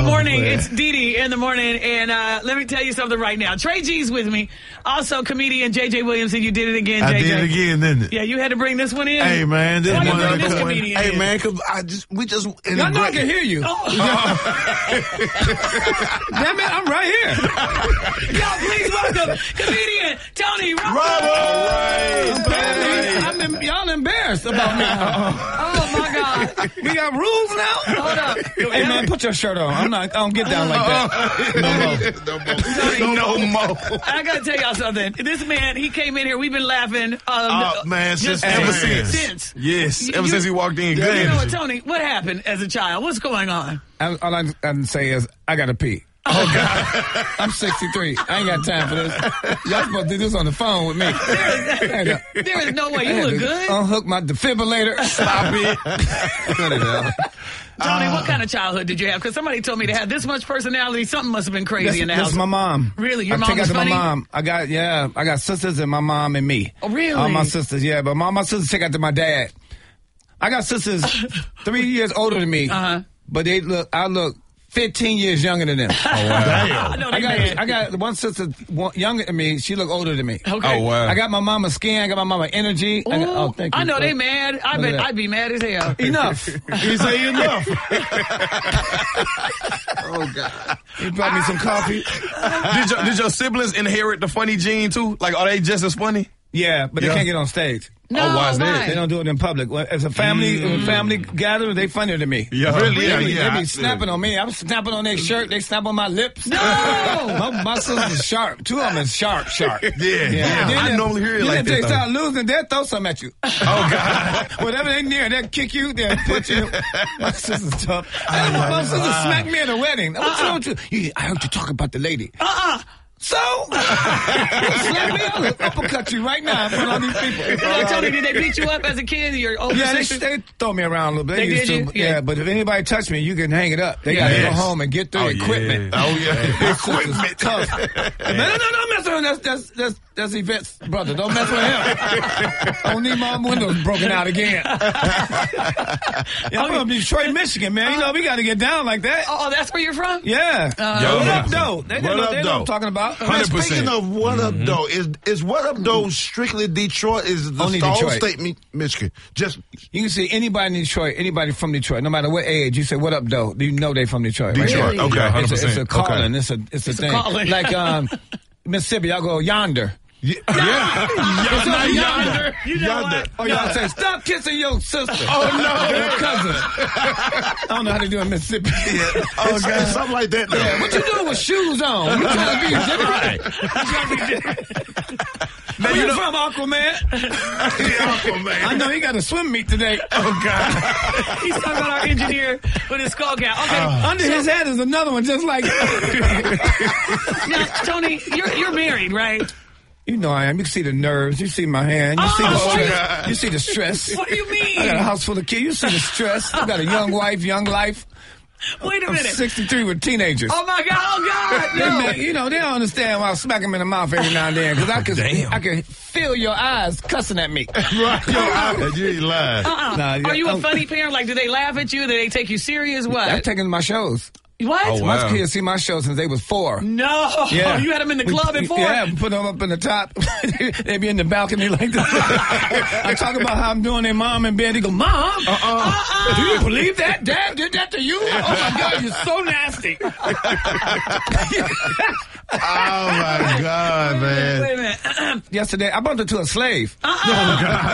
morning. It's Dee Dee in the morning. And let me tell you something right now. Trey G's with me. Also, comedian J.J. Williamson. You did it again, J.J. I did it again, didn't it? Yeah, you had to bring this one in. Hey, man. Why you bring this comedian in? Hey, man, because we just... Y'all know I can hear you. Oh. Damn it, I'm right here. Y'all, please welcome comedian Tony Roberts. Y'all embarrassed about me. Oh, my God. We got rules now? Hold up. Hey, man, put your shirt on. I don't get down like that. No more. I got to tell y'all something. This man, he came in here. We've been laughing. Man, ever since. Yes, ever since he walked in. Good. You know what, Tony, what happened as a child? What's going on? All I can say is, I got to pee. Oh, God. I'm 63. I ain't got time for this. Y'all supposed to do this on the phone with me. There is no way. You look good. Unhook my defibrillator. Stop it. Cut it out. Tony, what kind of childhood did you have? Because somebody told me to have this much personality. Something must have been crazy in the house. That's my mom. Really? Your mom was funny? My mom. I got sisters and my mom and me. Oh, really? All my sisters, yeah. But my sisters take after my dad. I got sisters 3 years older than me. But I look 15 years younger than them. Oh, wow. I got one sister younger than me. She look older than me. Okay. Oh, wow. I got my mama's skin. I got my mama's energy. Thank you. I know they mad. I bet I'd be mad as hell. Enough. You say enough. Oh, God. He brought me some coffee. Did your siblings inherit the funny gene, too? Like, are they just as funny? Yeah, but they can't get on stage. No, why is that? why? They don't do it in public. As a family gathering, they funnier than me. Yeah, really? They be snapping on me. I'm snapping on their shirt. They snap on my lips. No! my sister's sharp. Two of them is sharp. Yeah. I normally hear it like that. If they start losing, they'll throw something at you. Oh, God. Whatever they near, they'll kick you, they'll put you. My sister's tough. My sister smacked me at a wedding. What's wrong with you? I heard you talk about the lady. So, you slap me, I'll uppercut you right now in front of these people. Tony, did they beat you up as a kid? Your older sister? They throw me around a little bit. They did you? Yeah, but if anybody touch me, you can hang it up. They got to go home and get their equipment. Yeah. Oh, yeah. Equipment. Tough. Man, no, mess with him. That's Yvette's brother. Don't mess with him. I don't need my windows broken out again. I'm from Detroit, Michigan, man. You know, we got to get down like that. Oh, that's where you're from? Yeah. What up, though? They know what I'm talking about. 100%. Speaking of What Up Doe, is What Up Doe strictly Detroit? Is the Only whole Detroit. state Michigan? Just you can see anybody in Detroit, anybody from Detroit, no matter what age. You say What Up Doe, you know they from Detroit. Right? Detroit. Really? Okay, 100%. It's a calling. Okay. It's a thing. calling. Like Mississippi, y'all go yonder. Yonder. You know what? Oh, y'all say, stop kissing your sister. Oh, no. Your cousin. I don't know how to do it in Mississippi. oh, God, something like that. Though. Yeah, what you doing with shoes on? You trying to be different? Where you from, Aquaman? Aquaman. I know he got a swim meet today. Oh, God. He's talking about our engineer with his skull cap. Okay. Under his head is another one just like Now, Tony, you're married, right? You know I am. You can see the nerves. You see my hand. You see the stress. You see the stress. What do you mean? I got a house full of kids. You see the stress. I got a young wife, young life. Wait a minute. I'm 63 with teenagers. Oh, my God. Oh, God. No. They don't understand why I smack them in the mouth every now and then because I can feel your eyes cussing at me. Right. Your eyes. You ain't lying. Nah, Are you a funny parent? Like, do they laugh at you? Do they take you serious? What? I've taken my shows. What? Oh, wow. My kids see my shows since they was 4. No. Yeah. You had them in the club at 4? Yeah, put them up in the top. They be in the balcony like this. I talk about how I'm doing their mom in bed. They go, Mom? Do you believe that? Dad did that to you? Oh, my God, you're so nasty. Oh, my God, man. Wait a minute. Yesterday, I bumped into a slave. Oh, God.